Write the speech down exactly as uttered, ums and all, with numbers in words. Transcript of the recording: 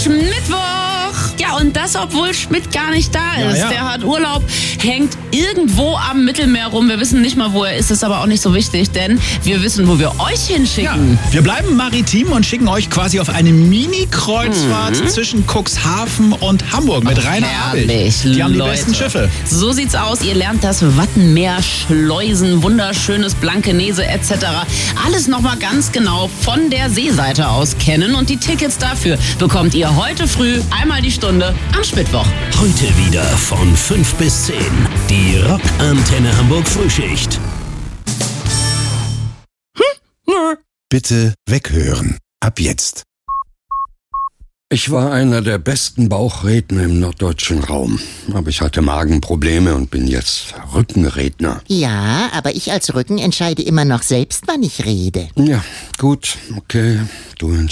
Mittwoch. Ja, und das, obwohl Schmidt gar nicht da ist. Ja, ja. Der hat Urlaub, hängt irgendwo am Mittelmeer rum. Wir wissen nicht mal, wo er ist, ist aber auch nicht so wichtig, denn wir wissen, wo wir euch hinschicken. Ja, wir bleiben maritim und schicken euch quasi auf eine Mini-Kreuzfahrt Mhm. zwischen Cuxhaven und Hamburg mit Rainer Abig. Herrlich, Die haben die Leute. besten Schiffe. So sieht's aus. Ihr lernt das Wattenmeer, Schleusen, wunderschönes Blankenese et cetera. Alles nochmal ganz genau von der Seeseite aus kennen. Und die Tickets dafür bekommt ihr heute früh einmal die Stunde am Schmittwoch. Heute wieder von fünf bis zehn. Die Rockantenne Hamburg Frühschicht. Bitte weghören. Ab jetzt. Ich war einer der besten Bauchredner im norddeutschen Raum. Aber ich hatte Magenprobleme und bin jetzt Rückenredner. Ja, aber ich als Rücken entscheide immer noch selbst, wann ich rede. Ja, gut, okay, du